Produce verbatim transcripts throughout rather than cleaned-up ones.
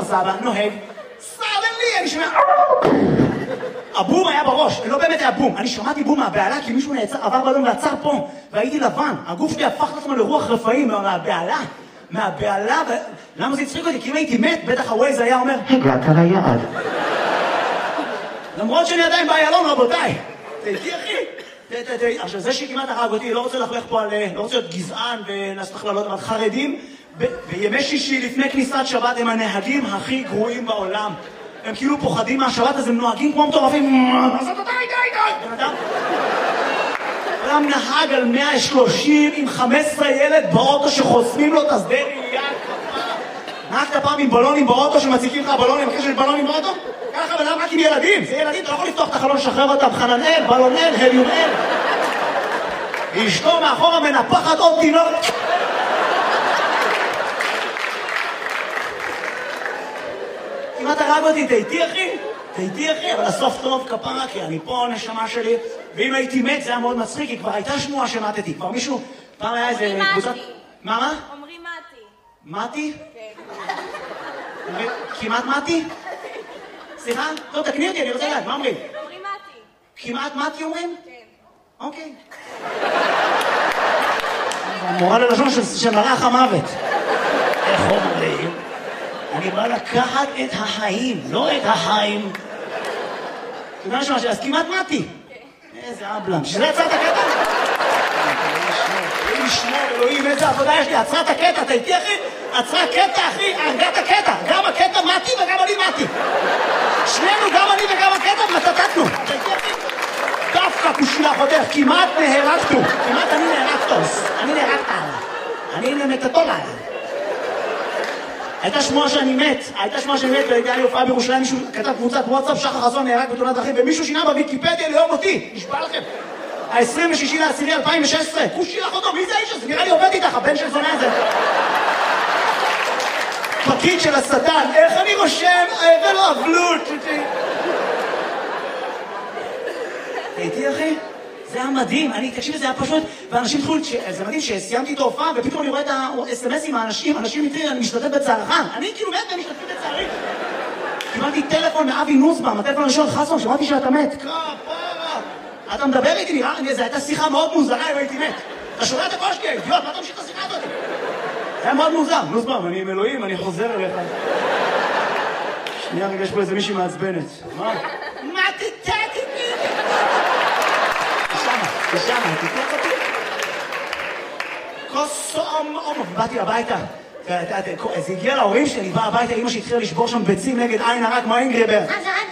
סבא, נוהג, סבא לי, אני שומע... הבום היה בראש, לא באמת היה בום. אני שמעתי בום מהבעלה כי מישהו עבר באדום ועצר פה, והייתי לבן. הגוף שלי הפך לעצמו לרוח רפאים מהבעלה. מהבעלה, ו... למה זה הצחיק אותי? כי אם הייתי מת, בטח הווייז היה אומר, הגעת ליעד. למרות שאני עדיין באיילון, רבותיי. תהייתי, אחי. עכשיו, זה שכמעט הרג אותי, לא רוצה לחלך פה על... לא רוצה להיות גזען ולעשות הכללות, אבל חרדים, ב... בימי שישי לפני כניסת שבת הם הנהגים הכי גרועים בעולם. הם כאילו פוחדים מהשבת, אז הם נוהגים כמו מטורפים. אז אתה די, די, די. אדם נהג על מאה ושלושים עם חמישה עשר ילד באוטו שחוסמים לו את השדה ראייה כפה. נהגת פעם עם בלונים באוטו שמציקים לך בלונים, אחרי של בלונים באוטו? ככה בלם רק עם ילדים. זה ילדים, אתה לא יכול לפתוח את החלון, לשחרר אותם. חננאל, בלונאל, הליומאל. אשתו מאחורה מנפחת עוד תינוק. כמעט הרג אותי, תהייתי אחי? תהייתי אחי, אבל הסוף טוב כפרה, כי אני פה נשמה שלי, ואם הייתי מת זה היה מאוד מצחיק, כי כבר הייתה שמועה שמתתי, כבר מישהו, פעם היה איזה קבוצת... מה, מה? אומרים מתי. מתי? כן. כמעט מתי? סליחה? טוב, תקני אותי, אני רוצה לדעת, מה אומרים? אומרים מתי. כמעט מתי אומרים? כן. אוקיי. המורה ללשון של מלאך המוות. איך אומרים? אני בא לקחת את החיים, לא את החיים. אתה יודע משהו, אז כמעט מתי. איזה אבלם. שזה יצר את הקטע? אלוהים ישמור, אלוהים, איזה עבודה יש לי. עצרה את הקטע, אתה איתי אחי? עצרה קטע אחי, הרגת הקטע. גם הקטע מתי וגם אני מתי. שנינו, גם אני וגם הקטע, מטטטנו. אתה איתי אחי? דווקא כושילה חותך, כמעט נהרגתו. כמעט אני נהרגתוס. אני נהרגת עליו. אני נמטטול עליו. הייתה שמועה שאני מת, הייתה שמועה שאני מת, והייתה לי הופעה בירושלים, מישהו כתב קבוצת וואטסאפ, שחר חסון נהרג בתאונת דרכים, ומישהו שינה בוויקיפדיה ליום אותי, נשבע לכם. ה-עשרים ושישי לעשירי אלפיים ושש עשרה, כושי לך אותו, מי זה האיש הזה? נראה לי עובד איתך, הבן של זונה הזה. פקיד של השטן, איך אני רושם? איזה לא אבלות. הייתי אחי? זה היה מדהים, אני, תקשיב, זה היה פשוט, ואנשים התחילו, זה מדהים שסיימתי את ההופעה, ופתאום אני רואה את ה-אס אם אסים מהאנשים, אנשים איתי, אני משתתף בצערך, אני כאילו מת והם משתתפים בצערי. קיבלתי טלפון מאבי נוסבאום, הטלפון הראשון, חסון, שמעתי שאתה מת. כפרה, אתה מדבר איתי, נראה, זו הייתה שיחה מאוד מוזרה אם הייתי מת. אתה שומע את הקול שלי, אידיוט, מה אתה ממשיך את השיחה הזאת? זה היה מאוד מוזר, נוסבאום, אני עם אלוהים, אני חוזר אליך. שנייה, רגע, יש פה איזה מישהי מעצבנת. מה? מה תתתי? תשמע, תתלך אותי. כוס אומ אומ, באתי הביתה. זה הגיע להורים שלי, בא הביתה, אמא שהתחילה לשבור שם ביצים נגד עין הרק, כמו אינגריבר.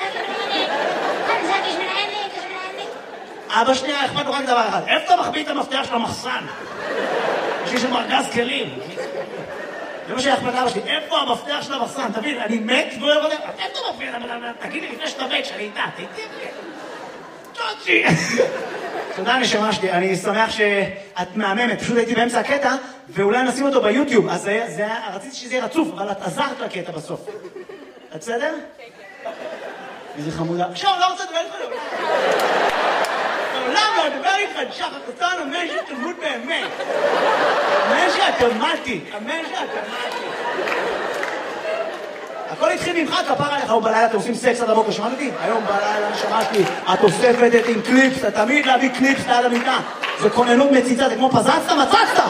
אבא שנייה, אכפת לו רק דבר אחד. איפה אתה מחביא את המפתח של המחסן? יש לי שם ארגז כלים. זה מה שאכפת לאבא שלי, איפה המפתח של המחסן? תבין, אני מת ולא יודע, איפה אתה מפתח? תגיד לי לפני שאתה מת, שאני איתה, תהייתי לי. תוציא. תודה נשמה שלי, אני שמח שאת מהממת, פשוט הייתי באמצע הקטע, ואולי נשים אותו ביוטיוב, אז רציתי שזה יהיה רצוף, אבל את עזרת לקטע בסוף. את בסדר? כן. איזה חמודה. עכשיו, לא רוצה לדבר איתך. לעולם לא לדבר איתך, שחר חסון, אמן שתלמוד באמת. אמן שאתמתי, אמן שאתמתי. הכל התחיל ממך, כפר עליך, היום בלילה אתם עושים סקס עד הבוקר, שמעת אותי? היום בלילה נשמה שלי, את אוספת את עם קליפס, אתה תמיד להביא קליפס ליד המיטה. זה כוננות מציצה, זה כמו פזצת, מצצת!